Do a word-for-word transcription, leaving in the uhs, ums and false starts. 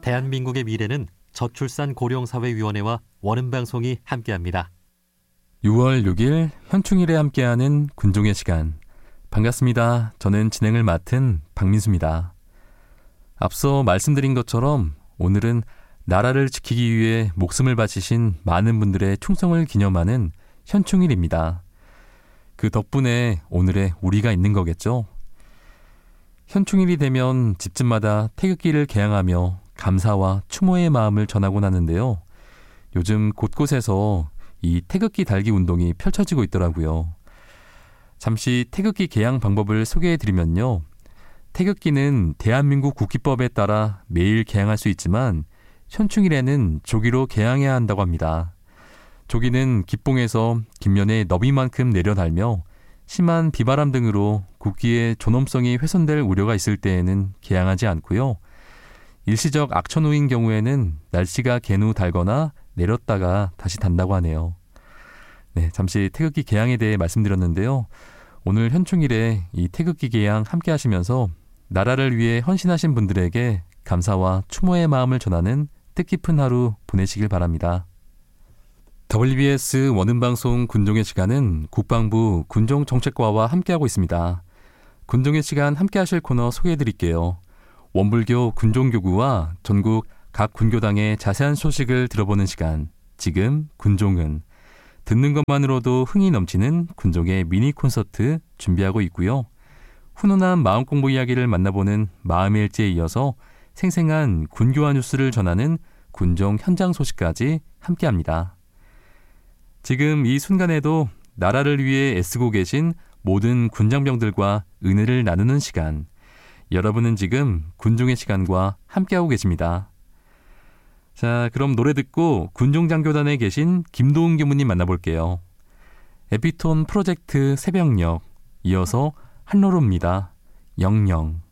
대한민국의 미래는 저출산 고령사회위원회와 원음방송이 함께합니다. 유월 육일 현충일에 함께하는 군종의 시간. 반갑습니다. 저는 진행을 맡은 박민수입니다. 앞서 말씀드린 것처럼 오늘은 나라를 지키기 위해 목숨을 바치신 많은 분들의 충성을 기념하는 현충일입니다. 그 덕분에 오늘의 우리가 있는 거겠죠. 현충일이 되면 집집마다 태극기를 개양하며 감사와 추모의 마음을 전하곤 하는데요. 요즘 곳곳에서 이 태극기 달기 운동이 펼쳐지고 있더라고요. 잠시 태극기 개양 방법을 소개해드리면요. 태극기는 대한민국 국기법에 따라 매일 개양할 수 있지만 현충일에는 조기로 개양해야 한다고 합니다. 조기는 기봉에서 깃면의 너비만큼 내려달며 심한 비바람 등으로 국기의 존엄성이 훼손될 우려가 있을 때에는 개양하지 않고요. 일시적 악천 후인 경우에는 날씨가 갠 후 달거나 내렸다가 다시 단다고 하네요. 네, 잠시 태극기 개양에 대해 말씀드렸는데요. 오늘 현충일에 이 태극기 개양 함께 하시면서 나라를 위해 헌신하신 분들에게 감사와 추모의 마음을 전하는 뜻깊은 하루 보내시길 바랍니다. 더블유비에스 원음방송 군종의 시간은 국방부 군종정책과와 함께하고 있습니다. 군종의 시간 함께 하실 코너 소개해드릴게요. 원불교 군종교구와 전국 각 군교당의 자세한 소식을 들어보는 시간. 지금 군종은 듣는 것만으로도 흥이 넘치는 군종의 미니 콘서트 준비하고 있고요. 훈훈한 마음공부 이야기를 만나보는 마음의 일지에 이어서 생생한 군교화 뉴스를 전하는 군종 현장 소식까지 함께합니다. 지금 이 순간에도 나라를 위해 애쓰고 계신 모든 군장병들과 은혜를 나누는 시간. 여러분은 지금 군종의 시간과 함께하고 계십니다. 자, 그럼 노래 듣고 군종장교단에 계신 김도훈 교무님 만나볼게요. 에피톤 프로젝트 새벽녘, 이어서 한로로입니다. 영영.